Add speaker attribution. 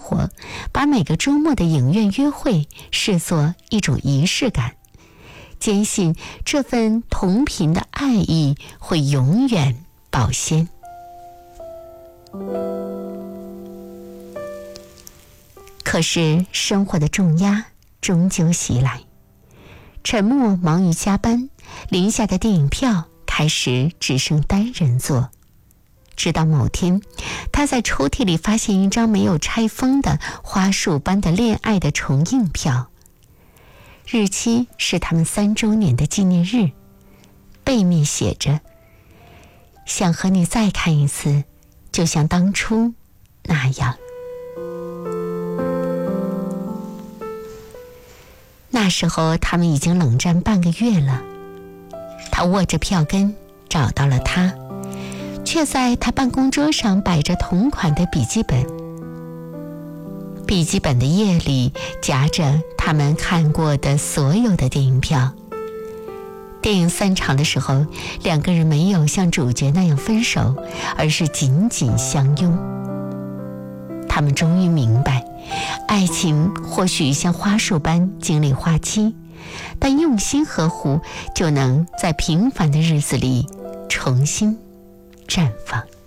Speaker 1: 活，把每个周末的影院约会视作一种仪式感，坚信这份同频的爱意会永远保鲜。可是生活的重压终究袭来，陈默忙于加班，零下的电影票开始只剩单人座。直到某天，他在抽屉里发现一张没有拆封的花束般的恋爱的重映票，日期是他们3周年的纪念日，背面写着：想和你再看一次，就像当初那样。那时候他们已经冷战半个月了，他握着票根找到了他，却在他办公桌上摆着同款的笔记本。笔记本的页里夹着他们看过的所有的电影票。电影散场的时候，两个人没有像主角那样分手，而是紧紧相拥。他们终于明白，爱情或许像花束般经历花期，但用心呵护就能在平凡的日子里重新绽放。